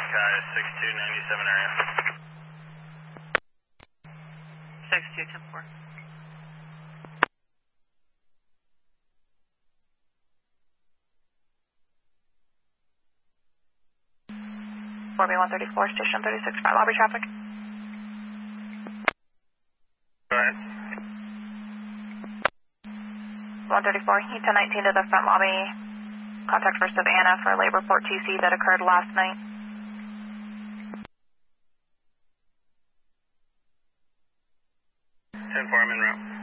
6297 area. 6210-4. B134, station 36, front lobby traffic. Go ahead. 134, heat 1019 to the front lobby. Contact for Savannah for a labor report TC that occurred last night. 10-4, I'm en route.